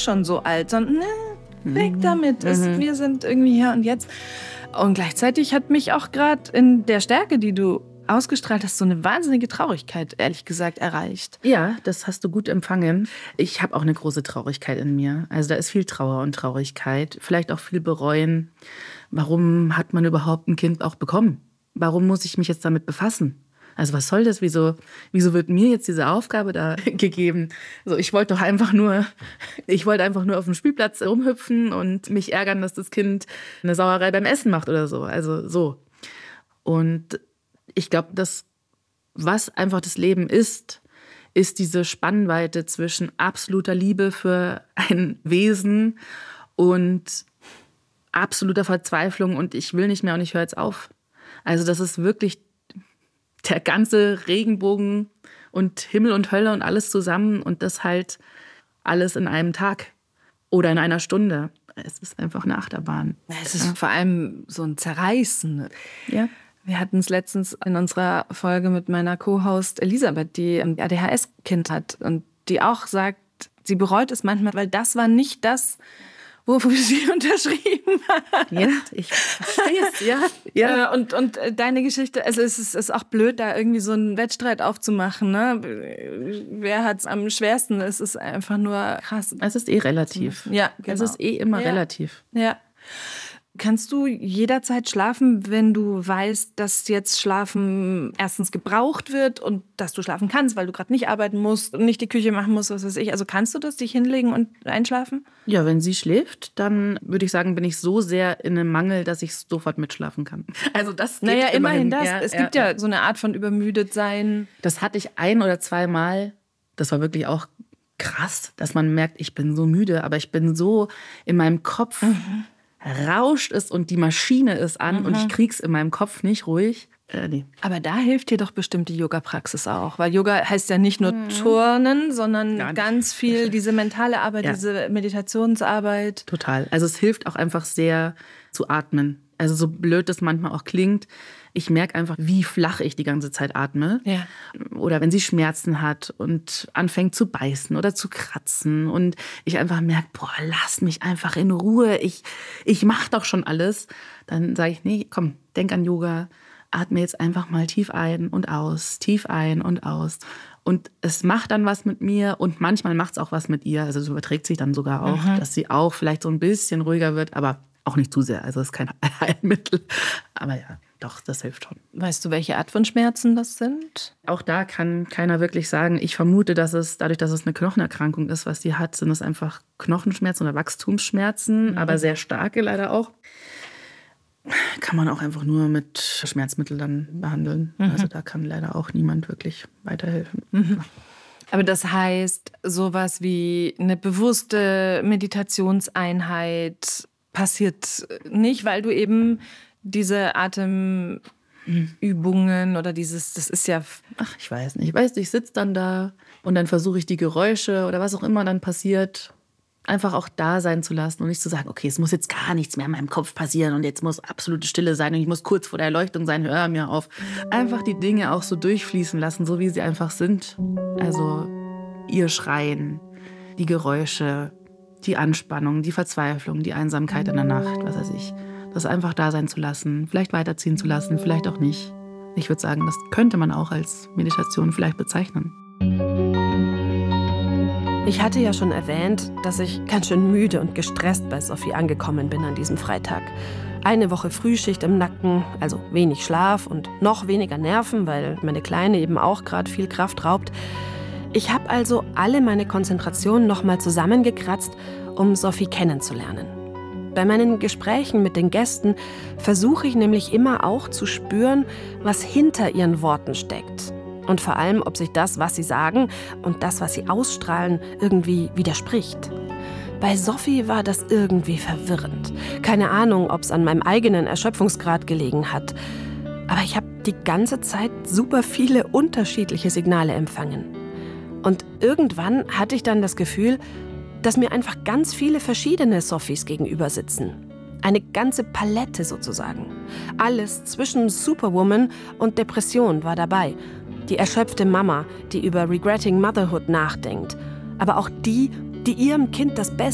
schon so alt, sondern weg damit. Wir sind irgendwie hier und jetzt. Und gleichzeitig hat mich auch gerade in der Stärke, die du ausgestrahlt hast, so eine wahnsinnige Traurigkeit, ehrlich gesagt, erreicht. Ja, das hast du gut empfangen. Ich habe auch eine große Traurigkeit in mir. Also da ist viel Trauer und Traurigkeit. Vielleicht auch viel Bereuen. Warum hat man überhaupt ein Kind auch bekommen? Warum muss ich mich jetzt damit befassen? Also was soll das? Wieso wird mir jetzt diese Aufgabe da gegeben? Also ich wollte einfach nur auf dem Spielplatz rumhüpfen und mich ärgern, dass das Kind eine Sauerei beim Essen macht oder so. Also so. Und ich glaube, was einfach das Leben ist diese Spannweite zwischen absoluter Liebe für ein Wesen und absoluter Verzweiflung und ich will nicht mehr und ich höre jetzt auf. Also das ist wirklich der ganze Regenbogen und Himmel und Hölle und alles zusammen und das halt alles in einem Tag oder in einer Stunde. Es ist einfach eine Achterbahn. Es ist vor allem so ein Zerreißen. Ja. Wir hatten es letztens in unserer Folge mit meiner Co-Host Elisabeth, die ein ADHS-Kind hat und die auch sagt, sie bereut es manchmal, weil das war nicht das, wofür sie unterschrieben hat. Ja, ich verstehe es, ja. Und deine Geschichte, also es ist auch blöd, da irgendwie so einen Wettstreit aufzumachen. Ne? Wer hat es am schwersten? Es ist einfach nur krass. Es ist relativ. Ja, genau. Es ist immer relativ. Ja. Kannst du jederzeit schlafen, wenn du weißt, dass jetzt Schlafen erstens gebraucht wird und dass du schlafen kannst, weil du gerade nicht arbeiten musst und nicht die Küche machen musst, was weiß ich. Also kannst du das, dich hinlegen und einschlafen? Ja, wenn sie schläft, dann würde ich sagen, bin ich so sehr in einem Mangel, dass ich sofort mitschlafen kann. Also das geht immerhin das. Ja, es gibt ja so eine Art von übermüdet sein. Das hatte ich 1 oder 2 Mal. Das war wirklich auch krass, dass man merkt, ich bin so müde, aber ich bin so in meinem Kopf... rauscht es und die Maschine ist an und ich krieg's in meinem Kopf nicht ruhig. Nee. Aber da hilft dir doch bestimmt die Yoga-Praxis auch. Weil Yoga heißt ja nicht nur Turnen, sondern ganz viel diese mentale Arbeit, diese Meditationsarbeit. Total. Also es hilft auch einfach sehr zu atmen. Also so blöd das manchmal auch klingt, ich merke einfach, wie flach ich die ganze Zeit atme. Ja. Oder wenn sie Schmerzen hat und anfängt zu beißen oder zu kratzen und ich einfach merke, lass mich einfach in Ruhe, ich mache doch schon alles. Dann sage ich, nee, komm, denk an Yoga, atme jetzt einfach mal tief ein und aus, tief ein und aus. Und es macht dann was mit mir und manchmal macht es auch was mit ihr. Also es überträgt sich dann sogar auch, dass sie auch vielleicht so ein bisschen ruhiger wird, aber auch nicht zu sehr. Also es ist kein Heilmittel. Aber ja, doch, das hilft schon. Weißt du, welche Art von Schmerzen das sind? Auch da kann keiner wirklich sagen. Ich vermute, dass es, dadurch, dass es eine Knochenerkrankung ist, was sie hat, sind es einfach Knochenschmerzen oder Wachstumsschmerzen, aber sehr starke leider auch. Kann man auch einfach nur mit Schmerzmitteln dann behandeln. Also da kann leider auch niemand wirklich weiterhelfen. Aber das heißt, sowas wie eine bewusste Meditationseinheit passiert nicht, weil du eben diese Atemübungen oder das ist ja... Ach, ich weiß nicht. Weißt du, ich sitze dann da und dann versuche ich die Geräusche oder was auch immer dann passiert, einfach auch da sein zu lassen und nicht zu sagen, okay, es muss jetzt gar nichts mehr in meinem Kopf passieren und jetzt muss absolute Stille sein und ich muss kurz vor der Erleuchtung sein, hör mir auf. Einfach die Dinge auch so durchfließen lassen, so wie sie einfach sind. Also ihr Schreien, die Geräusche, die Anspannung, die Verzweiflung, die Einsamkeit in der Nacht, was weiß ich. Das einfach da sein zu lassen, vielleicht weiterziehen zu lassen, vielleicht auch nicht. Ich würde sagen, das könnte man auch als Meditation vielleicht bezeichnen. Ich hatte ja schon erwähnt, dass ich ganz schön müde und gestresst bei Sophie angekommen bin an diesem Freitag. 1 Woche Frühschicht im Nacken, also wenig Schlaf und noch weniger Nerven, weil meine Kleine eben auch gerade viel Kraft raubt. Ich habe also alle meine Konzentrationen nochmal zusammengekratzt, um Sophie kennenzulernen. Bei meinen Gesprächen mit den Gästen versuche ich nämlich immer auch zu spüren, was hinter ihren Worten steckt. Und vor allem, ob sich das, was sie sagen und das, was sie ausstrahlen, irgendwie widerspricht. Bei Sophie war das irgendwie verwirrend. Keine Ahnung, ob es an meinem eigenen Erschöpfungsgrad gelegen hat. Aber ich habe die ganze Zeit super viele unterschiedliche Signale empfangen. Und irgendwann hatte ich dann das Gefühl, dass mir einfach ganz viele verschiedene Sophies gegenüber sitzen. Eine ganze Palette sozusagen. Alles zwischen Superwoman und Depression war dabei. Die erschöpfte Mama, die über Regretting Motherhood nachdenkt. Aber auch die, die ihrem Kind das Beste